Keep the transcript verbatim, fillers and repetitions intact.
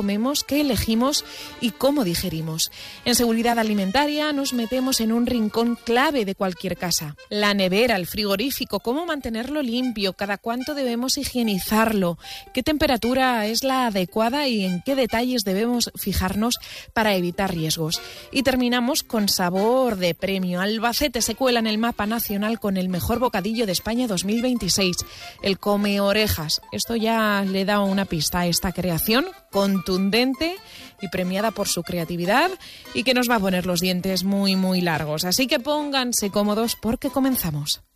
comemos, qué elegimos y cómo digerimos. En seguridad alimentaria nos metemos en un rincón clave de cualquier casa. La nevera, el frigorífico, cómo mantenerlo limpio, cada cuánto debemos higienizarlo, qué temperatura es la adecuada y en qué detalles debemos fijarnos para evitar riesgos. Y terminamos con sabor de premio. Albacete se cuela en el mapa nacional con el mejor bocadillo de España dos mil veintiséis, el Come Orejas. Esto ya le da una pista a esta creación contundente y premiada por su creatividad y que nos va a poner los dientes muy muy largos. Así que pónganse cómodos porque comenzamos.